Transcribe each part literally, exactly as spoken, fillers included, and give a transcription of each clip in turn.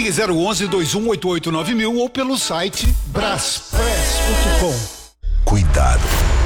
Ligue zero onze, dois um oito oito nove mil ou pelo site braspress ponto com. Cuidado.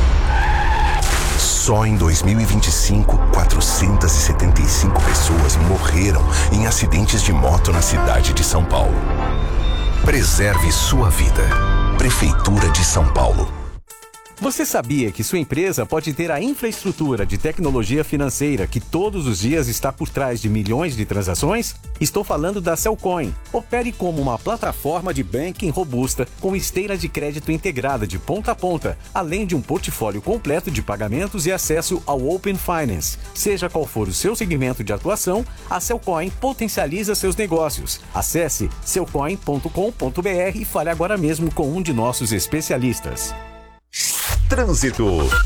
Só em dois mil e vinte e cinco, quatrocentas e setenta e cinco pessoas morreram em acidentes de moto na cidade de São Paulo. Preserve sua vida. Prefeitura de São Paulo. Você sabia que sua empresa pode ter a infraestrutura de tecnologia financeira que todos os dias está por trás de milhões de transações? Estou falando da Cellcoin. Opere como uma plataforma de banking robusta com esteira de crédito integrada de ponta a ponta, além de um portfólio completo de pagamentos e acesso ao Open Finance. Seja qual for o seu segmento de atuação, a Cellcoin potencializa seus negócios. Acesse cellcoin ponto com ponto br e fale agora mesmo com um de nossos especialistas. Trânsito.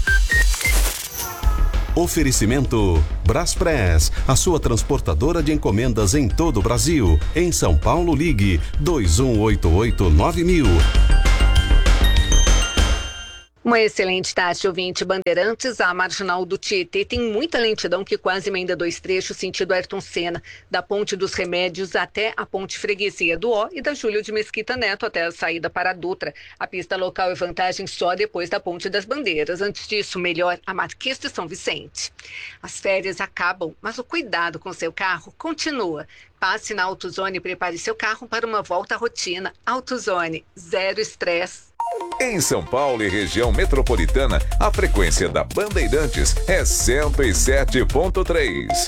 Oferecimento Braspress, a sua transportadora de encomendas em todo o Brasil. Em São Paulo, ligue dois um oito oito nove mil. Uma excelente tarde, ouvinte Bandeirantes. A Marginal do Tietê tem muita lentidão que quase emenda dois trechos sentido Ayrton Senna, da Ponte dos Remédios até a Ponte Freguesia do Ó e da Júlio de Mesquita Neto até a saída para a Dutra. A pista local é vantagem só depois da Ponte das Bandeiras. Antes disso, melhor a Marquês de São Vicente. As férias acabam, mas o cuidado com seu carro continua. Passe na AutoZone e prepare seu carro para uma volta à rotina. AutoZone, zero estresse. Em São Paulo e região metropolitana, a frequência da Bandeirantes é cento e sete ponto três.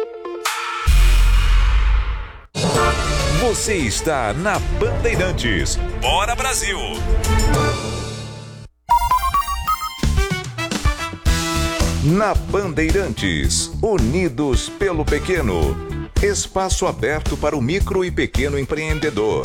Você está na Bandeirantes. Bora, Brasil! Na Bandeirantes, unidos pelo pequeno. Espaço aberto para o micro e pequeno empreendedor.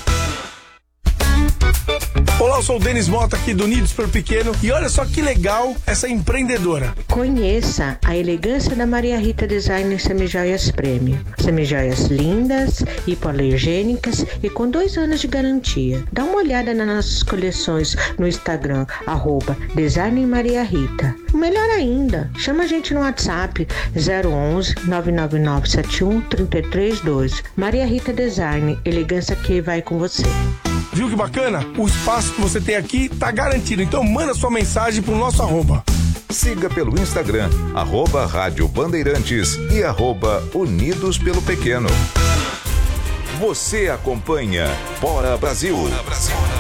Olá, eu sou o Denis Mota aqui do Unidos pelo Pequeno e olha só que legal essa empreendedora. Conheça a elegância da Maria Rita Designer Semijoias Prêmio. Semijoias lindas, hipoalergênicas e com dois anos de garantia. Dá uma olhada nas nossas coleções no Instagram, arroba Design Maria Rita. Melhor ainda, chama a gente no WhatsApp zero onze, nove nove nove sete um, três três dois. Maria Rita Design, elegância que vai com você. Viu que bacana? O espaço que você tem aqui tá garantido, então manda sua mensagem pro nosso arroba. Siga pelo Instagram, arroba Rádio Bandeirantes e arroba Unidos pelo Pequeno. Você acompanha Bora Brasil. Bora Brasil. Bora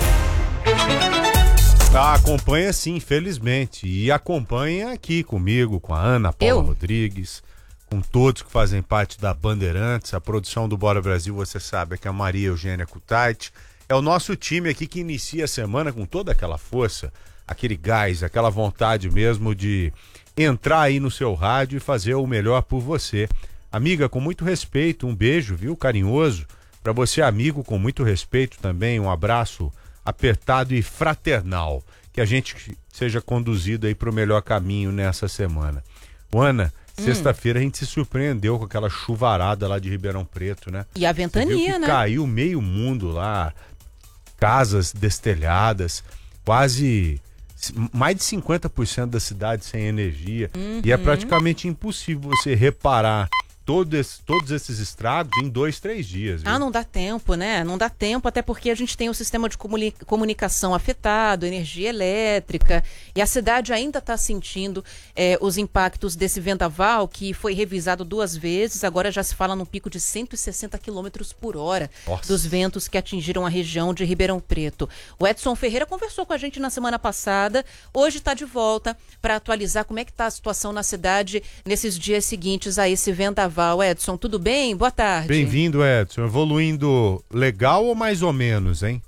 Brasil. Ah, acompanha sim, infelizmente. E acompanha aqui comigo, com a Ana Paula Eu? Rodrigues, com todos que fazem parte da Bandeirantes. A produção do Bora Brasil, você sabe, é que a Maria Eugênia Kutaiti. É o nosso time aqui que inicia a semana com toda aquela força, aquele gás, aquela vontade mesmo de entrar aí no seu rádio e fazer o melhor por você. Amiga, com muito respeito, um beijo, viu, carinhoso. Para você, amigo, com muito respeito também, um abraço apertado e fraternal. Que a gente seja conduzido aí para o melhor caminho nessa semana. Ana, hum. sexta-feira a gente se surpreendeu com aquela chuvarada lá de Ribeirão Preto, né? E a ventania, né? Caiu meio mundo lá. Casas destelhadas, quase mais de cinquenta por cento da cidade sem energia. Uhum. E é praticamente impossível você reparar todo esse, todos esses estragos em dois, três dias. Viu? Ah, não dá tempo, né? Não dá tempo, até porque a gente tem o sistema de comuni- comunicação afetado, energia elétrica, e a cidade ainda está sentindo é, os impactos desse vendaval, que foi revisado duas vezes. Agora já se fala num pico de cento e sessenta quilômetros por hora Nossa. dos ventos que atingiram a região de Ribeirão Preto. O Edson Ferreira conversou com a gente na semana passada, hoje está de volta para atualizar como é que está a situação na cidade nesses dias seguintes a esse vendaval. Edson, tudo bem? Boa tarde. Bem-vindo, Edson. Evoluindo legal ou mais ou menos, hein?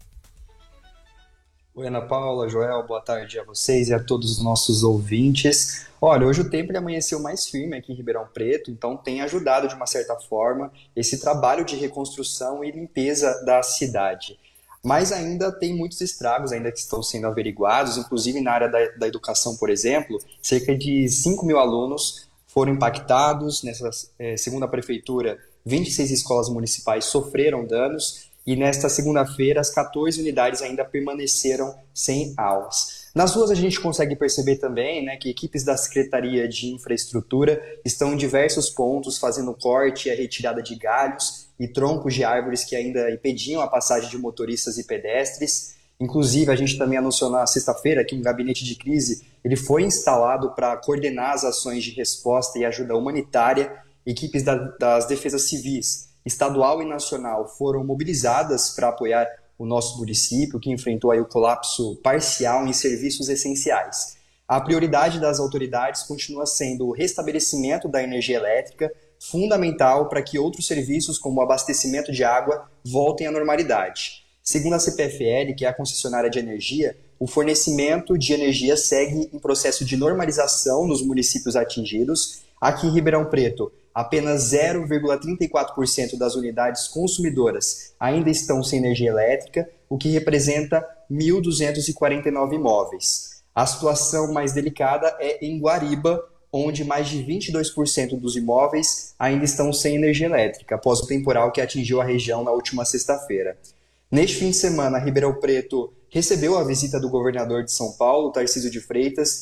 Oi, Ana Paula, Joel, boa tarde a vocês e a todos os nossos ouvintes. Olha, hoje o tempo ele amanheceu mais firme aqui em Ribeirão Preto, então tem ajudado de uma certa forma esse trabalho de reconstrução e limpeza da cidade. Mas ainda tem muitos estragos ainda que estão sendo averiguados, inclusive na área da, da educação, por exemplo, cerca de cinco mil alunos foram impactados. Nessa, é, segundo a prefeitura, vinte e seis escolas municipais sofreram danos e nesta segunda-feira as quatorze unidades ainda permaneceram sem aulas. Nas ruas a gente consegue perceber também, né, que equipes da Secretaria de Infraestrutura estão em diversos pontos fazendo corte e a retirada de galhos e troncos de árvores que ainda impediam a passagem de motoristas e pedestres. Inclusive, a gente também anunciou na sexta-feira que um gabinete de crise ele foi instalado para coordenar as ações de resposta e ajuda humanitária. Equipes da, das defesas civis, estadual e nacional, foram mobilizadas para apoiar o nosso município, que enfrentou aí o colapso parcial em serviços essenciais. A prioridade das autoridades continua sendo o restabelecimento da energia elétrica, fundamental para que outros serviços, como o abastecimento de água, voltem à normalidade. Segundo a C P F L, que é a concessionária de energia, o fornecimento de energia segue em processo de normalização nos municípios atingidos. Aqui em Ribeirão Preto, apenas zero vírgula trinta e quatro por cento das unidades consumidoras ainda estão sem energia elétrica, o que representa mil duzentos e quarenta e nove imóveis. A situação mais delicada é em Guariba, onde mais de vinte e dois por cento dos imóveis ainda estão sem energia elétrica, após o temporal que atingiu a região na última sexta-feira. Neste fim de semana, Ribeirão Preto recebeu a visita do governador de São Paulo, Tarcísio de Freitas,